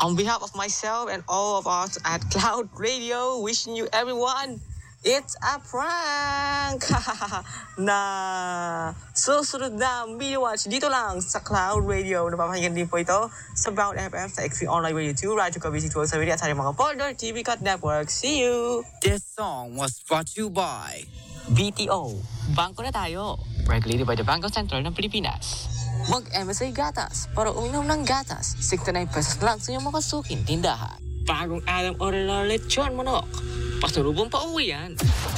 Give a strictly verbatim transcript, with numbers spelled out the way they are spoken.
On behalf of myself and all of us at Cloud Radio, wishing you everyone, it's a prank! Na susunod na Mini Watch dito lang sa Cloud Radio. Napapakinggan din po ito sa Brown F M, sa X three Online Radio two, Radyo Cavite twelve seventy at sa mga partner T V Cut Network. See you! This song was brought to you by B T O, Bangko na tayo. Regulated by the Bangko Sentral ng Pilipinas. Mag-M S A Gatas para uminom ng gatas. sixty-nine pesos lang sa iyong makasuking tindahan. Bagong alam oral na lechon manok. Pasurubong pa uwi yan.